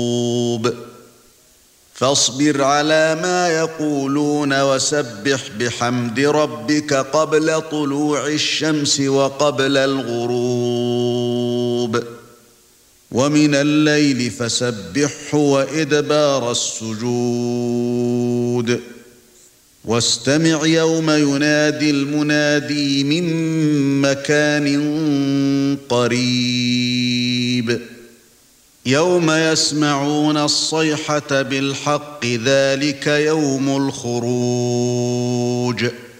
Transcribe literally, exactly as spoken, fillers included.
فاصبر على ما يقولون وسبح بحمد ربك قبل طلوع الشمس وقبل الغروب ومن الليل فسبحه وإدبار السجود واستمع يوم ينادي المنادي من مكان قريب يوم يسمعون الصيحة بالحق ذلك يوم الخروج